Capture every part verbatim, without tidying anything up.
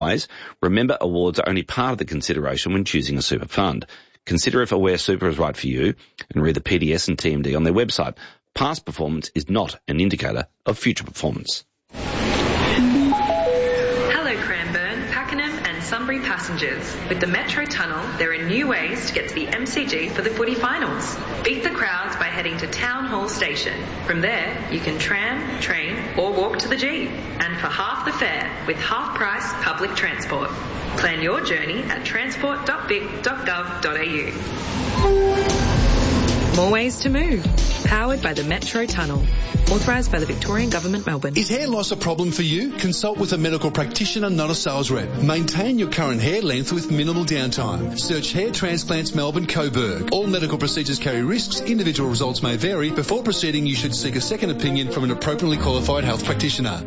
Remember, awards are only part of the consideration when choosing a super fund. Consider if Aware Super is right for you and read the P D S and T M D on their website. Past performance is not an indicator of future performance. Hello Cranbourne, Pakenham and Sunbury passengers. With the Metro Tunnel, there are new ways to get to the M C G for the footy finals. Beat the crowds by heading to Town Hall Station. From there, you can tram, train or walk to the G. And for half the fare, with half-price public transport. Plan your journey at transport dot vic dot gov dot a u. More ways to move. Powered by the Metro Tunnel. Authorised by the Victorian Government, Melbourne. Is hair loss a problem for you? Consult with a medical practitioner, not a sales rep. Maintain your current hair length with minimal downtime. Search Hair Transplants Melbourne Coburg. All medical procedures carry risks. Individual results may vary. Before proceeding, you should seek a second opinion from an appropriately qualified health practitioner.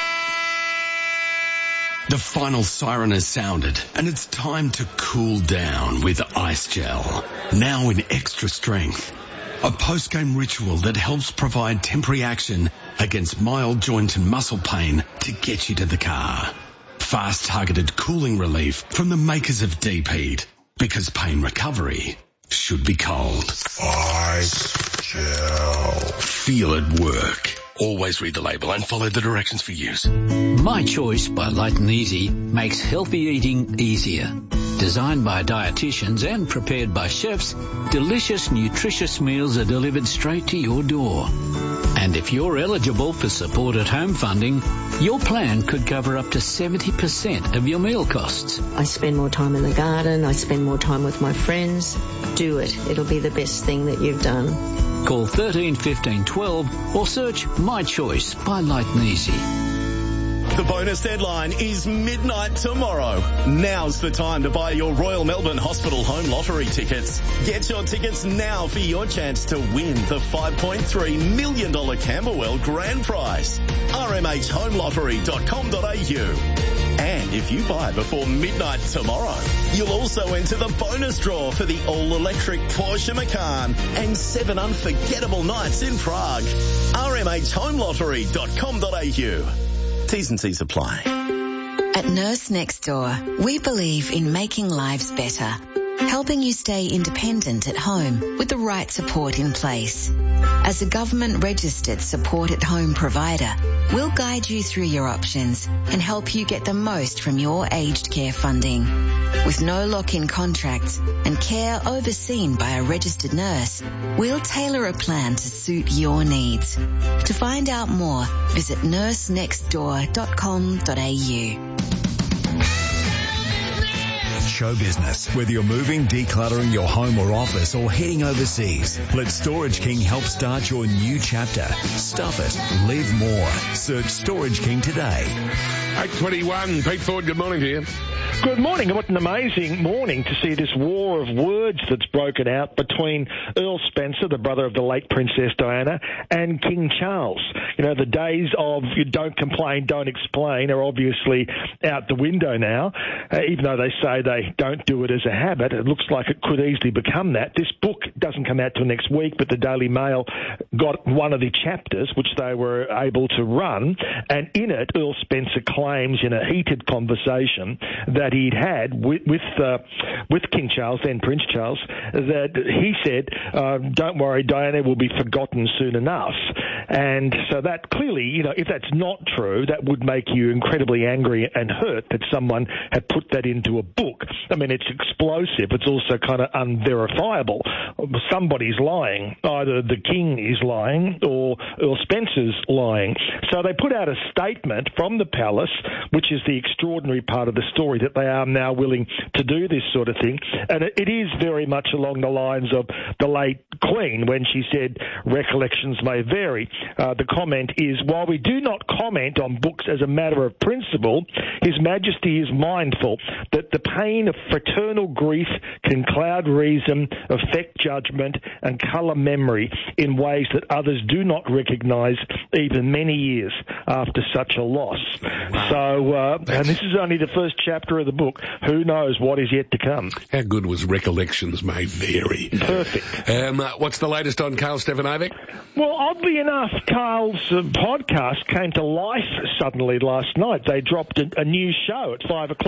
The final siren has sounded, and it's time to cool down with Ice Gel. Now in extra strength. A post-game ritual that helps provide temporary action against mild joint and muscle pain to get you to the car. Fast targeted cooling relief from the makers of Deep Heat. Because pain recovery should be cold. Ice Gel. Feel it work. Always read the label and follow the directions for use. My Choice by Light and Easy makes healthy eating easier. Designed by dietitians and prepared by chefs, delicious, nutritious meals are delivered straight to your door. And if you're eligible for support at home funding, your plan could cover up to seventy percent of your meal costs. I spend more time in the garden. I spend more time with my friends. Do it. It'll be the best thing that you've done. Call thirteen fifteen twelve or search My Choice by Light and Easy. The bonus deadline is midnight tomorrow. Now's the time to buy your Royal Melbourne Hospital Home Lottery tickets. Get your tickets now for your chance to win the five point three million dollars Camberwell grand prize. r m h home lottery dot com dot a u. And if you buy before midnight tomorrow, you'll also enter the bonus draw for the all-electric Porsche Macan and seven unforgettable nights in Prague. r m h home lottery dot com dot a u. T's and C's apply. At Nurse Next Door, we believe in making lives better, helping you stay independent at home with the right support in place. As a government-registered support-at-home provider, we'll guide you through your options and help you get the most from your aged care funding. With no lock-in contracts and care overseen by a registered nurse, we'll tailor a plan to suit your needs. To find out more, visit nurse next door dot com dot a u. Show business. Whether you're moving, decluttering your home or office, or heading overseas, let Storage King help start your new chapter. Stuff it. Live more. Search Storage King today. eight twenty-one. Pete Ford, good morning to you. Good morning. What an amazing morning to see this war of words that's broken out between Earl Spencer, the brother of the late Princess Diana, and King Charles. You know, the days of you don't complain, don't explain are obviously out the window now. Uh, even though they say they don't do it as a habit, it looks like it could easily become that. This book doesn't come out till next week, but the Daily Mail got one of the chapters, which they were able to run, and in it, Earl Spencer claims in a heated conversation that he'd had with with, uh, with King Charles, then Prince Charles, that he said, uh, don't worry, Diana will be forgotten soon enough. And so that clearly, you know, if that's not true, that would make you incredibly angry and hurt that someone had put that into a book. I mean, it's explosive. It's also kind of unverifiable. Somebody's lying. Either the king is lying or Earl Spencer's lying. So they put out a statement from the palace, which is the extraordinary part of the story, that they are now willing to do this sort of thing. And it is very much along the lines of the late Queen when she said recollections may vary. Uh, the comment is, while we do not comment on books as a matter of principle, His Majesty is mindful that the pain of fraternal grief can cloud reason, affect judgment, and colour memory in ways that others do not recognise even many years after such a loss. So, uh, and this is only the first chapter of the the book, who knows what is yet to come. How good was Recollections May Vary? Perfect. Um, uh, what's the latest on Carl Stefanovic? Well, oddly enough, Carl's uh, podcast came to life suddenly last night. They dropped a, a new show at five o'clock.